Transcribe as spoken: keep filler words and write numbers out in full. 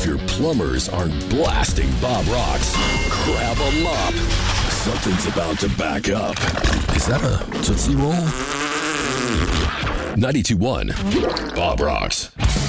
If your plumbers aren't blasting Bob Rocks, grab a mop. Something's about to back up. Is that a Tootsie Roll? ninety-two point one Bob Rocks.